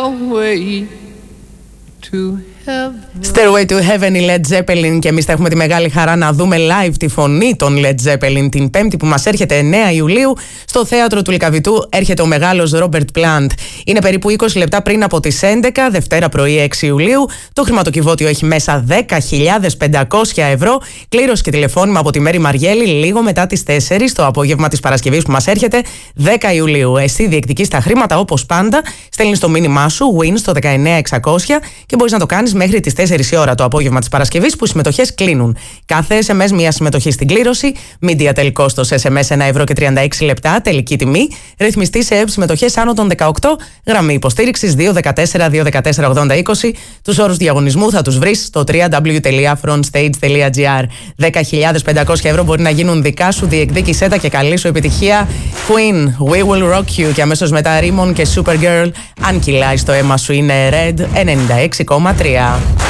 Stairway to Heaven. Stairway to Heaven, η Led Zeppelin, και εμείς θα έχουμε τη μεγάλη χαρά να δούμε live τη φωνή των Led Zeppelin την Πέμπτη που μας έρχεται 9 Ιουλίου στο Θέατρο του Λυκαβητού. Έρχεται ο μεγάλος Robert Plant. Είναι περίπου 20 λεπτά πριν από τις 11, Δευτέρα πρωί 6 Ιουλίου. Το χρηματοκιβώτιο έχει μέσα 10.500 ευρώ. Κλήρωση και τηλεφώνημα από τη Μέρη Μαριέλη λίγο μετά τις 4 το απόγευμα της Παρασκευής που μας έρχεται 10 Ιουλίου. Εσύ διεκδικείς τα χρήματα όπως πάντα. Στέλνεις το μήνυμά σου win στο 19600 και μπορείς να το κάνεις μέχρι τις 4 η ώρα το απόγευμα της Παρασκευής που οι συμμετοχές κλείνουν. Κάθε SMS μία συμμετοχή στην κλήρωση. Media κόστος SMS 1 ευρώ και 36 λεπτά. Τελική τιμή. Ρυθμιστή σε συμμετοχές άνω των 18. Γραμμή υποστήριξης 214-214-80-20. Τους όρους διαγωνισμού θα τους βρεις στο www.frontstage.gr. 10.500 ευρώ μπορεί να γίνουν δικά σου. Διεκδίκησέ τα και καλή σου επιτυχία. Queen, We Will Rock You, και αμέσως μετά Raymond και Supergirl. Αν κυλάει στο αίμα σου είναι Red 96,3.